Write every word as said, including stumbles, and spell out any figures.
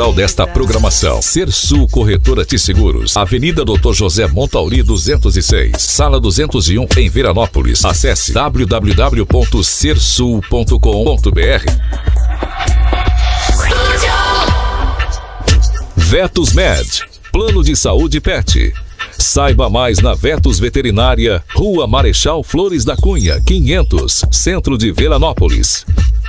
geral desta programação. Sersul Corretora de Seguros, Avenida doutor José Montauri duzentos e seis, Sala duzentos e um, em Veranópolis. Acesse w w w ponto sersul ponto com ponto b r. Vetos Med, Plano de Saúde Pet. Saiba mais na Vetos Veterinária, Rua Marechal Flores da Cunha, quinhentos, Centro de Veranópolis.